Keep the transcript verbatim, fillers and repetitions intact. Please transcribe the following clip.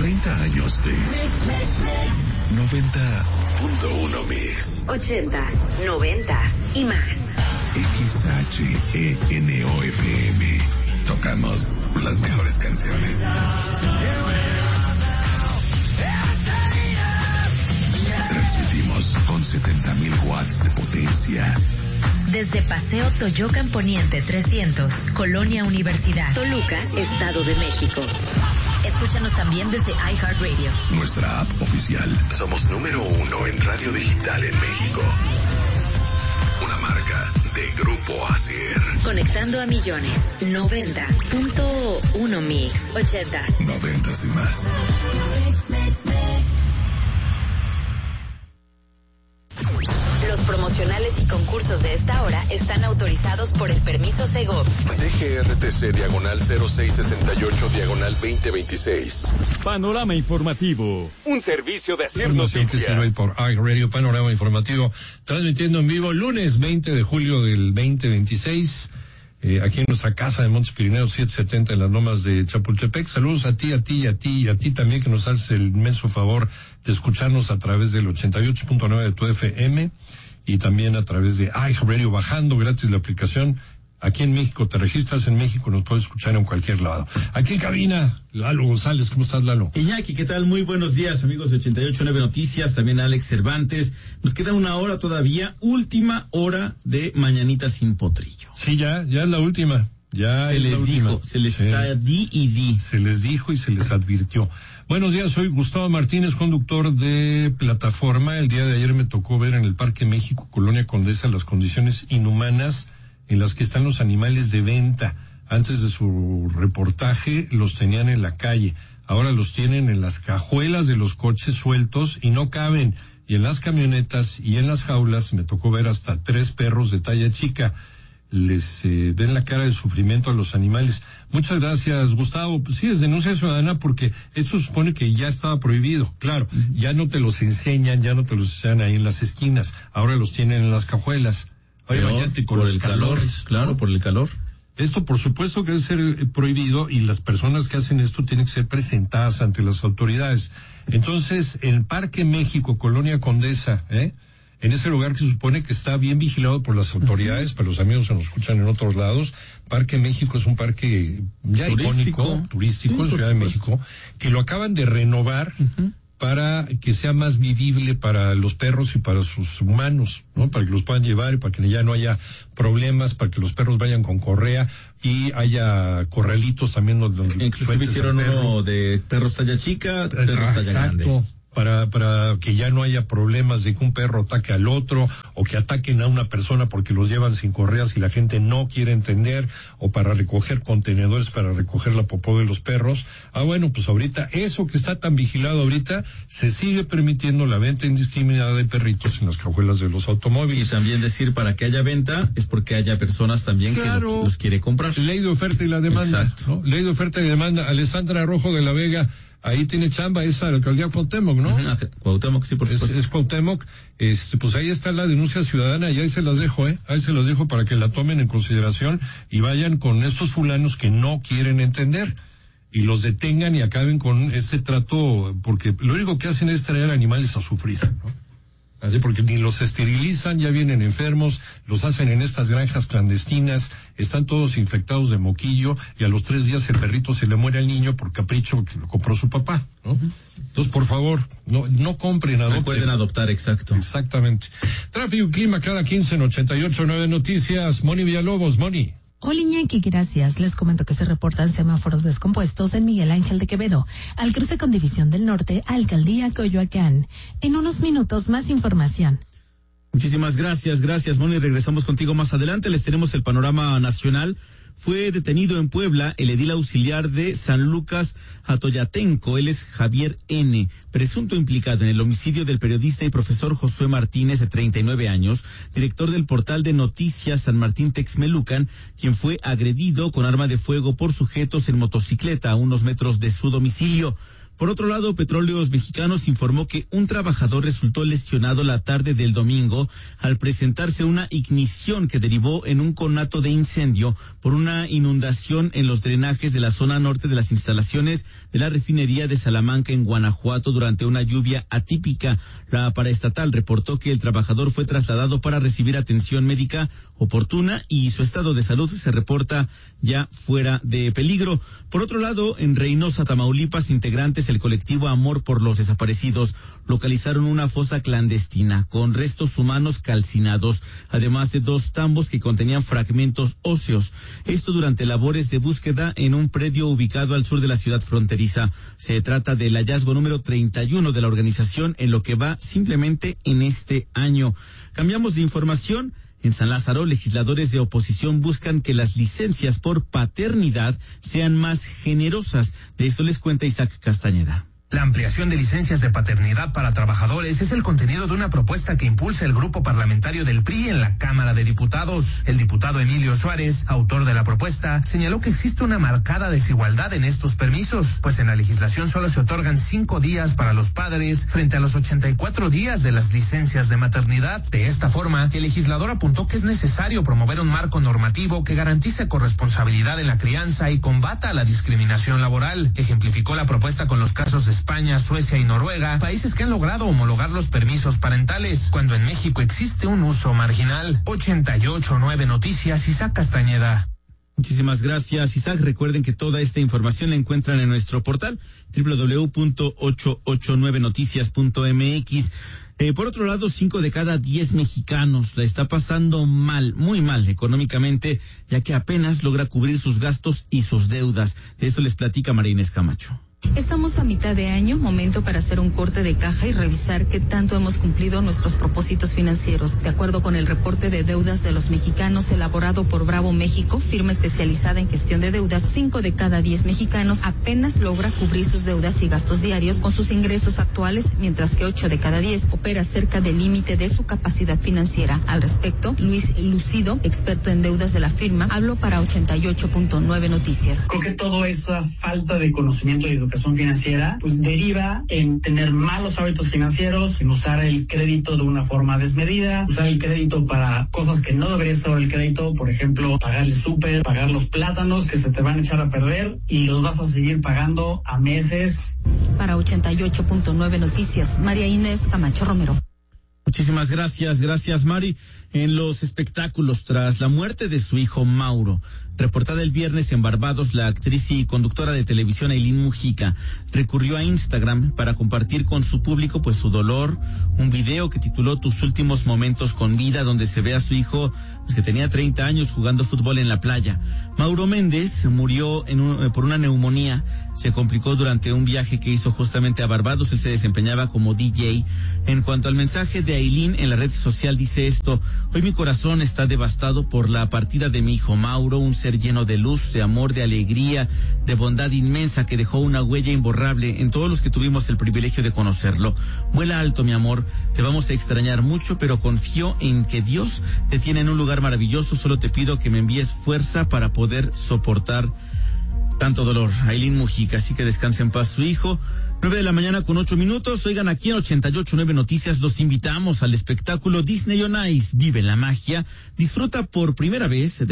treinta años de noventa punto uno Mix. Ochentas, noventas y más. X H E N O F M. Tocamos las mejores canciones. Transmitimos con setenta mil watts de potencia. Desde Paseo Toyocan Poniente trescientos, Colonia Universidad, Toluca, Estado de México. Escúchanos también desde iHeartRadio. Nuestra app oficial. Somos número uno en radio digital en México. Una marca de Grupo Acer. Conectando a millones. noventa punto uno Mix. Ochentas. Noventas y más. Los promocionales y concursos de esta hora están autorizados por el permiso Segov. D G R T C diagonal cero seis sesenta y ocho diagonal veinte veintiséis. Panorama Informativo, un servicio de Hacer Noticias. Que sirve por iRadio, Panorama Informativo, transmitiendo en vivo lunes veinte de julio del veinte veintiséis. Eh, aquí en nuestra casa de Montes Pirineos setecientos setenta en las lomas de Chapultepec. Saludos a ti, a ti, a ti y a ti también, que nos haces el inmenso favor de escucharnos a través del ochenta y ocho punto nueve de tu F M y también a través de iHeartRadio, bajando gratis la aplicación. Aquí en México, te registras en México, nos puedes escuchar en cualquier lado. Aquí en cabina, Lalo González, ¿cómo estás, Lalo? Iñaki, ¿qué tal? Muy buenos días, amigos de ochenta y ocho punto nueve Noticias, también Alex Cervantes. Nos queda una hora todavía, última hora de Mañanita sin Potrillo. Sí, ya, ya es la última. Ya se es les la dijo, última. se les sí. está di y di. Se les dijo y se les advirtió. Buenos días, soy Gustavo Martínez, conductor de Plataforma. El día de ayer me tocó ver en el Parque México, Colonia Condesa, las condiciones inhumanas en las que están los animales de venta. Antes de su reportaje los tenían en la calle, ahora los tienen en las cajuelas de los coches sueltos y no caben. Y en las camionetas y en las jaulas me tocó ver hasta tres perros de talla chica. Les eh, ven la cara de sufrimiento a los animales. Muchas gracias, Gustavo. Pues sí, es denuncia ciudadana porque esto supone que ya estaba prohibido. Claro, uh-huh. Ya no te los enseñan, ya no te los enseñan ahí en las esquinas, ahora los tienen en las cajuelas. Oye, bañate con por los el calores, calor, claro, ¿no? por el calor. Esto, por supuesto, que debe ser eh, prohibido y las personas que hacen esto tienen que ser presentadas ante las autoridades. Entonces, el Parque México, Colonia Condesa, ¿eh? En ese lugar que se supone que está bien vigilado por las autoridades, para los amigos que nos escuchan en otros lados, Parque México es un parque ya turístico, icónico, turístico, sí, en Ciudad de México, que lo acaban de renovar, uh-huh, para que sea más vivible para los perros y para sus humanos, ¿no? Para que los puedan llevar y para que ya no haya problemas, para que los perros vayan con correa y haya corralitos también donde inclusive hicieron uno de perros talla chica, perros talla grande. Exacto. Para, para que ya no haya problemas de que un perro ataque al otro, o que ataquen a una persona porque los llevan sin correas y la gente no quiere entender, o para recoger contenedores para recoger la popó de los perros. Ah, bueno, pues ahorita, eso que está tan vigilado ahorita, se sigue permitiendo la venta indiscriminada de perritos en las cajuelas de los automóviles. Y también decir, para que haya venta, es porque haya personas también, claro, que los, los quiere comprar. Ley de oferta y la demanda. Exacto. ¿No? Ley de oferta y demanda. Alessandra Rojo de la Vega, ahí tiene chamba esa alcaldía Cuauhtémoc, ¿no? Uh-huh. Cuauhtémoc, sí, por supuesto. Es, es Cuauhtémoc, este, pues ahí está la denuncia ciudadana y ahí se las dejo, ¿eh? Ahí se las dejo para que la tomen en consideración y vayan con estos fulanos que no quieren entender y los detengan y acaben con este trato, porque lo único que hacen es traer animales a sufrir, ¿no? Así, porque ni los esterilizan, ya vienen enfermos, los hacen en estas granjas clandestinas, están todos infectados de moquillo y a los tres días el perrito se le muere al niño por capricho que lo compró su papá, ¿no? Uh-huh. Entonces, por favor, no, no compren, adopten. No pueden adoptar, exacto. Exactamente. Tráfico y clima cada quince en ochenta y ocho punto nueve Noticias. Moni Villalobos, Moni. Hola Iñaki, gracias. Les comento que se reportan semáforos descompuestos en Miguel Ángel de Quevedo, al cruce con División del Norte, Alcaldía Coyoacán. En unos minutos más información. Muchísimas gracias, gracias Moni. Regresamos contigo más adelante. Les tenemos el panorama nacional. Fue detenido en Puebla el edil auxiliar de San Lucas Atoyatenco, él es Javier N., presunto implicado en el homicidio del periodista y profesor Josué Martínez, de treinta y nueve años, director del portal de noticias San Martín Texmelucan, quien fue agredido con arma de fuego por sujetos en motocicleta a unos metros de su domicilio. Por otro lado, Petróleos Mexicanos informó que un trabajador resultó lesionado la tarde del domingo al presentarse una ignición que derivó en un conato de incendio por una inundación en los drenajes de la zona norte de las instalaciones de la refinería de Salamanca en Guanajuato durante una lluvia atípica. La paraestatal reportó que el trabajador fue trasladado para recibir atención médica oportuna y su estado de salud se reporta ya fuera de peligro. Por otro lado, en Reynosa, Tamaulipas, integrantes del colectivo Amor por los Desaparecidos localizaron una fosa clandestina con restos humanos calcinados, además de dos tambos que contenían fragmentos óseos. Esto durante labores de búsqueda en un predio ubicado al sur de la ciudad fronteriza. Se trata del hallazgo número treinta y uno de la organización en lo que va simplemente en este año. Cambiamos de información. En San Lázaro, legisladores de oposición buscan que las licencias por paternidad sean más generosas. De esto les cuenta Isaac Castañeda. La ampliación de licencias de paternidad para trabajadores es el contenido de una propuesta que impulsa el grupo parlamentario del P R I en la Cámara de Diputados. El diputado Emilio Suárez, autor de la propuesta, señaló que existe una marcada desigualdad en estos permisos, pues en la legislación solo se otorgan cinco días para los padres frente a los ochenta y cuatro días de las licencias de maternidad. De esta forma, el legislador apuntó que es necesario promover un marco normativo que garantice corresponsabilidad en la crianza y combata la discriminación laboral. Ejemplificó la propuesta con los casos de España, Suecia y Noruega, países que han logrado homologar los permisos parentales, cuando en México existe un uso marginal. ochenta y ocho punto nueve Noticias, Isaac Castañeda. Muchísimas gracias, Isaac. Recuerden que toda esta información la encuentran en nuestro portal doble u doble u doble u punto ochocientos ochenta y nueve noticias punto m x. Eh, por otro lado, cinco de cada diez mexicanos la está pasando mal, muy mal económicamente, ya que apenas logra cubrir sus gastos y sus deudas. De eso les platica María Inés Camacho. Estamos a mitad de año, momento para hacer un corte de caja y revisar qué tanto hemos cumplido nuestros propósitos financieros. De acuerdo con el reporte de deudas de los mexicanos elaborado por Bravo México, firma especializada en gestión de deudas, cinco de cada diez mexicanos apenas logra cubrir sus deudas y gastos diarios con sus ingresos actuales, mientras que ocho de cada diez opera cerca del límite de su capacidad financiera. Al respecto, Luis Lucido, experto en deudas de la firma, habló para ochenta y ocho punto nueve Noticias. Creo que toda esa falta de conocimiento y educación financiera pues deriva en tener malos hábitos financieros, en usar el crédito de una forma desmedida, usar el crédito para cosas que no debería ser el crédito, por ejemplo, pagar el súper, pagar los plátanos que se te van a echar a perder y los vas a seguir pagando a meses. Para ochenta y ocho punto nueve Noticias, María Inés Camacho Romero. Muchísimas gracias, gracias Mari. En los espectáculos, tras la muerte de su hijo Mauro, reportada el viernes en Barbados, la actriz y conductora de televisión Ailín Mujica recurrió a Instagram para compartir con su público pues su dolor, un video que tituló Tus últimos momentos con vida, donde se ve a su hijo pues, que tenía treinta años jugando fútbol en la playa. Mauro Méndez murió en un, por una neumonía, se complicó durante un viaje que hizo justamente a Barbados. Él se desempeñaba como D J. En cuanto al mensaje de Ailín en la red social, dice esto: hoy mi corazón está devastado por la partida de mi hijo Mauro, un ser lleno de luz, de amor, de alegría, de bondad inmensa, que dejó una huella imborrable en todos los que tuvimos el privilegio de conocerlo. Vuela alto, mi amor, te vamos a extrañar mucho, pero confío en que Dios te tiene en un lugar maravilloso. Solo te pido que me envíes fuerza para poder soportar tanto dolor. Ailín Mujica, así que descanse en paz su hijo. Nueve de la mañana con ocho minutos. Oigan, aquí en ochenta y ocho punto nueve Noticias los invitamos al espectáculo Disney on Ice. Vive la magia. Disfruta por primera vez de